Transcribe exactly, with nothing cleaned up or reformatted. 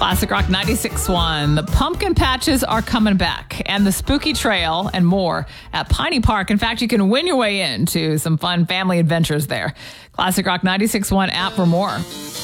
Classic Rock ninety-six point one. The pumpkin patches are coming back, and the spooky trail and more at Piney Park. In fact, you can win your way into some fun family adventures there. Classic Rock ninety-six point one app for more.